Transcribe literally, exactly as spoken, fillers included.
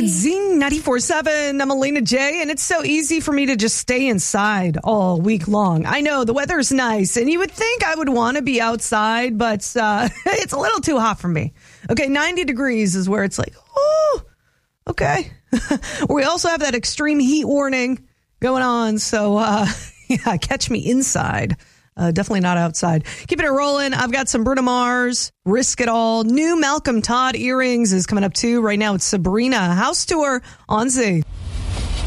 It's Zing ninety-four point seven. I'm Alina J, and it's so easy for me to just stay inside all week long. I know the weather's nice, and you would think I would want to be outside, but uh, it's a little too hot for me. Okay, ninety degrees is where it's like, oh, okay. We also have that extreme heat warning going on, so uh, yeah, catch me inside. Uh, definitely not outside. Keeping it rolling. I've got some Bruno Mars, Risk It All. New Malcolm Todd earrings is coming up too. Right now it's Sabrina House Tour on Z.